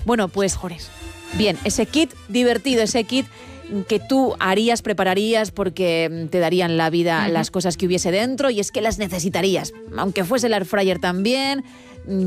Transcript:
Bueno, pues, bien, ese kit divertido, ese kit que tú harías, prepararías porque te darían la vida las cosas que hubiese dentro, y es que las necesitarías, aunque fuese el air fryer también.